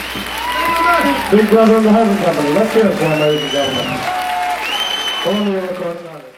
Big Brother in the Heaven Company. Let's hear it for him, ladies and gentlemen. Only recording on it.